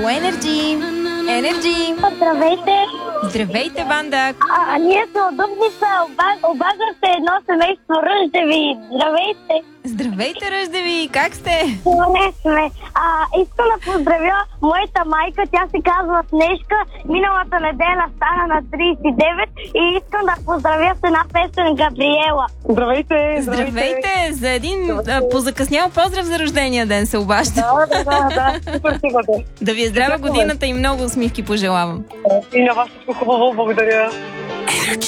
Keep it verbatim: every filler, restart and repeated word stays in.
Енерджи! Енерджи! Здравейте! Здравейте, банда! А, а ние сме от Дупница, оба, обажда се едно семейство Ръждеви. Здравейте! Здравейте, Ръждеви! Как сте? Добре сме. А, искам да поздравя моята майка, тя се казва Снежка. Миналата неделя стана на тридесет и девет и искам да поздравя с една песен Габриела. Здравейте! Здравейте! За един а, позакъснял поздрав за рождения ден се обажда. Да, да, да, да. Супер, супер. Да ви е здрава годината и много усмивки пожелавам. И на вас всичко хубаво, благодаря.